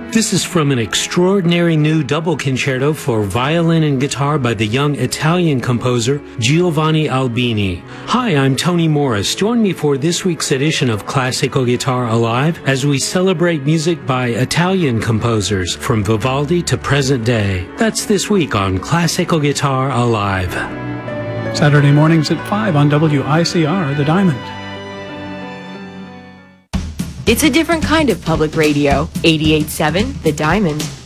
This is from an extraordinary new double concerto for violin and guitar by the young Italian composer Giovanni Albini. Hi, I'm Tony Morris. Join me for this week's edition of Classical Guitar Alive as we celebrate music by Italian composers from Vivaldi to present day. That's this week on Classical Guitar Alive. Saturday mornings at 5 on WICR, The Diamond. It's a different kind of public radio. 88.7 The Diamond.